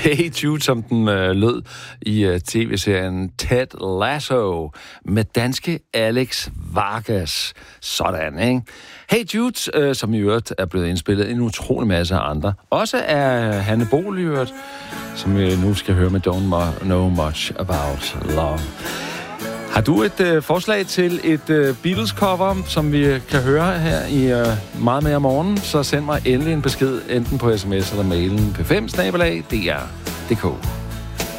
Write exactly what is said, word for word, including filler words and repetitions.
Hey Jude, som den øh, lød i øh, tv-serien Ted Lasso med danske Alex Vargas. Sådan, ikke? Hey Jude, øh, som i øvrigt er blevet indspillet en utrolig masse andre. Også er Hanne Bol i øvrigt, som vi nu skal høre med Don't Mo- Know Much About Love. Har du et øh, forslag til et øh, Beatles-cover, som vi kan høre her i øh, meget mere om morgenen, så send mig endelig en besked, enten på sms eller mailen p fem snabel-a d r punktum d k.